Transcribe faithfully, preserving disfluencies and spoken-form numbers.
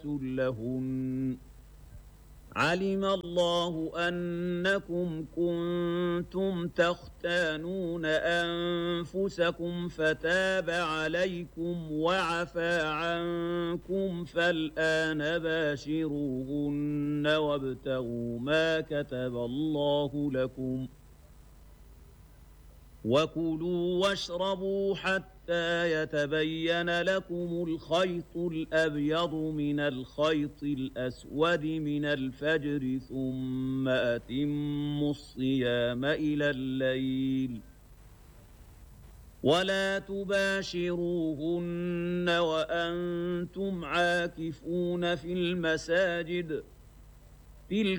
لهن علم الله أنكم كنتم تختانون أنفسكم فتاب عليكم وعفى عنكم فالآن باشروهن وابتغوا ما كتب الله لكم وكلوا واشربوا حتى يتبين لكم الخيط الأبيض من الخيط الأسود من الفجر ثم أتموا الصيام إلى الليل ولا تباشروهن وأنتم عاكفون في المساجد تلك